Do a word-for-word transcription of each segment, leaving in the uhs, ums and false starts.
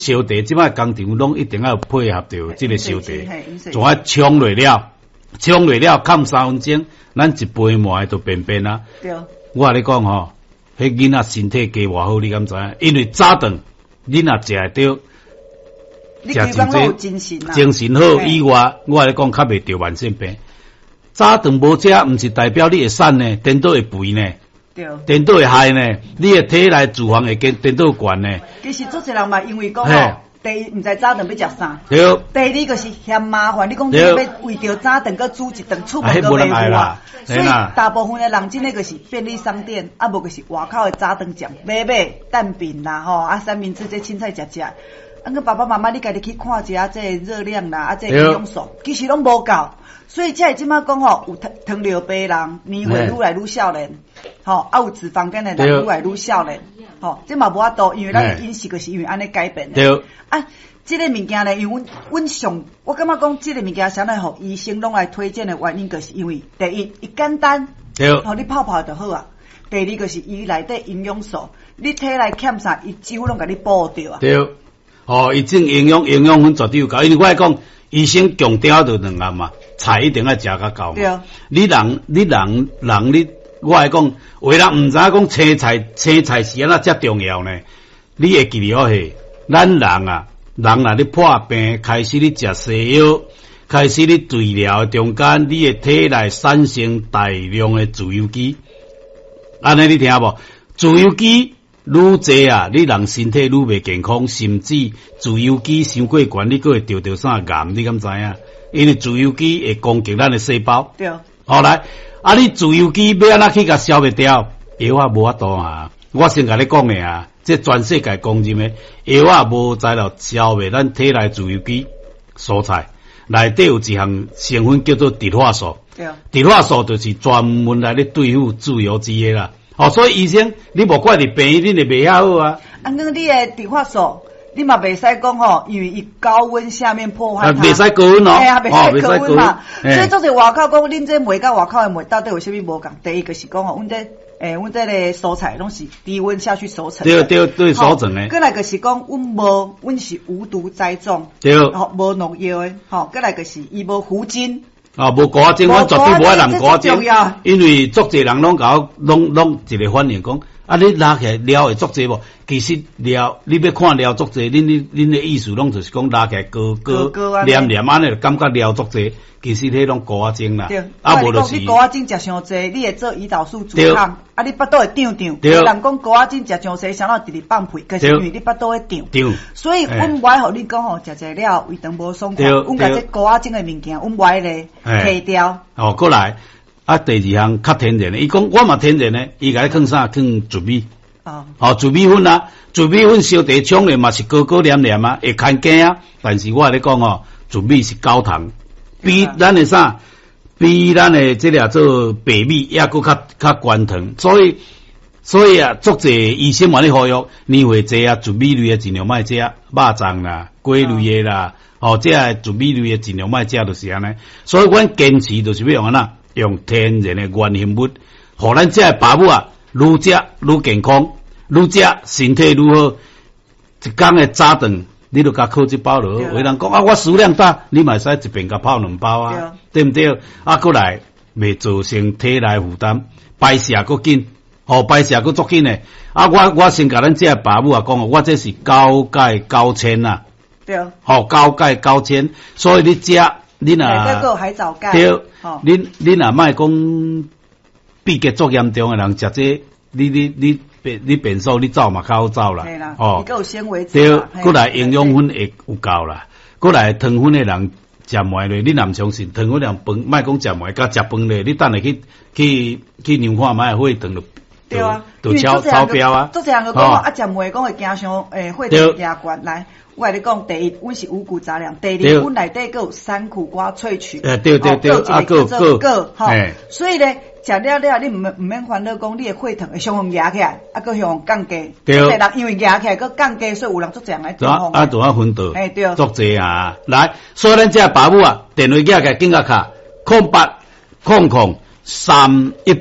烧茶即摆工厂拢一定要配合着即个烧茶，就爱冲落了，冲落了，砍三分钟，咱一杯糜就便便啊。对。我甲你讲吼，迄囡仔身体加偌好，你敢知影？因为早顿你若食会着， 食真济精神精神好以外，我甲你讲较袂着慢性病。早顿无食，毋是代表你会瘦呢，颠倒会肥呢。对，颠倒会害呢，你的体内脂肪会跟颠倒悬呢。 其实做一人嘛，因为讲吼，第一毋知早顿要食啥， 对。 第二个是嫌麻烦，你讲你要为着早顿搁煮一顿，厝门搁袂赴啊。所以大部分的人真诶个是便利商店，啊无个是外口的早顿酱，买买蛋饼啦吼，啊三明治这凊彩食食。啊个爸爸妈妈你家己去看一下这热量啦，啊这营养素，其实拢无够。所以才会即摆讲吼，有糖糖尿病人年岁愈来愈少年，吼啊有脂肪肝的人愈来愈少年，吼这嘛无法度，因为咱的饮食就是因为安尼改变的。对。啊，这个物件呢，因为阮阮上，我感觉讲这个物件啥来互医生拢来推荐的原因，就是因为第一，伊简单，对，吼你泡泡就好啊。第二个是伊内底营养素，你体内欠啥，伊几乎拢甲你补掉啊。对。 哦，伊种营养营养分绝对有够，因为我讲医生强调就两样嘛，菜一定要食较够嘛。对啊。你人你人人你，我来讲，有的人毋知影讲青菜青菜是安怎遮重要呢？你会记了嘿，咱人啊，人啊，你破病开始你食西药，开始你治疗中间，你的体内产生大量的自由基，安尼你听无？自由基。愈济啊，你人身体愈袂健康，甚至自由基伤过悬，你佫会得着啥癌？你敢知影？因为自由基会攻击咱的细胞。对。后来啊，你自由基要安怎去甲消灭掉？药啊无法度啊！我先甲你讲诶啊，这全世界公认诶，药啊无材料消灭咱体内自由基。蔬菜内底有一项成分叫做植化素。对。植化素就是专门来咧对付自由基诶啦。哦，所以医生，你无怪伫病院，你就袂遐好啊。 啊，那你的植化素，你嘛袂使讲吼，因为伊高温下面破坏它。 袂使高温哦。 哎呀，袂使高温嘛。所以做者外口讲，恁这卖甲外口的卖到底有啥物无共？第一个是讲吼，阮这诶，阮这个蔬菜拢是低温下去熟成。 对对对，熟成的。 再来个是讲，阮无，阮是无毒栽种。对。吼，无农药的，吼，再来个是伊无糊精。 啊，无高压精，我绝对无爱人高压精，因为足侪人拢甲我拢拢一个反应讲，啊，你拉起来料会足侪无？其实料，你要看料足侪，恁恁恁的意思拢就是讲拉起来高高黏黏安尼，感觉料足侪，其实迄种高压精啦。对， 啊，无就是你高压精食伤侪，你会做胰岛素阻抗，啊，你腹肚会胀胀。对。人讲高压精食伤侪，想到直直放屁，可是因为你腹肚会胀。对。所以，阮不爱互你讲吼，食食了胃肠无爽快，阮甲这高压精的物件，阮不爱咧摕掉。哦， 过来，啊，第二项较天然的，伊讲我嘛天然的，伊甲你放啥？放糯米。哦。哦，糯米粉啊，糯米粉烧茶冲的嘛是高高黏黏啊，会看见啊。但是我甲你讲哦，糯米是高糖。比咱的啥，比咱的这俩做白米也搁较较悬糖，所以所以啊，足侪医生话你呼吁年岁济啊，糯米类的尽量莫食，肉粽啦、鸡类的啦，哦，这糯米类的尽量莫食，就是安尼。所以阮坚持就是要用安那，用天然的原形物，互咱这爸母啊，愈食愈健康，愈食身体愈好，一工的早顿。你就甲靠一包落，有人讲啊，我食量大，你嘛使一遍甲泡两包啊，对不对？啊，过来未造成体内负担，排泄搁紧，哦，排泄搁足紧诶。啊，我我先甲咱这爸母啊讲，我这是高钙高纤呐，对，哦，高钙高纤，所以你食你若再个海藻钙， 对，哦，你你若莫讲闭结足严重诶人食这，你你你。变你变数你走嘛较好走啦， 哦，够有纤维质， 对，过来营养分会有够啦，过来糖分的人食糜咧，你若唔相信，糖分量饭，莫讲食糜，甲食饭咧，你等下去去去量看买血糖就对啊， 就超超标啊， 做这样个讲啊，食糜讲会惊伤诶血糖加悬来。我甲你讲，第一，阮是五谷杂粮；第二，阮内底佫有山苦瓜萃取， 诶，对对对，啊，佫佫佫，吼，所以咧，食了了，你毋免毋免烦恼讲你诶血糖会相互压起来，啊，佫向降低。对，有人因为压起来佫降低，所以有人做这样来中风。 啊，就啊分道， 诶，对， 作济啊，来，所以咱这爸母啊，电话机啊，紧甲卡，空八空空三一八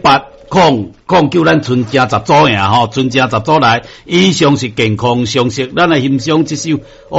抗抗救咱春正十组呀吼，春正十组来，以上是健康常识，咱来欣赏这首。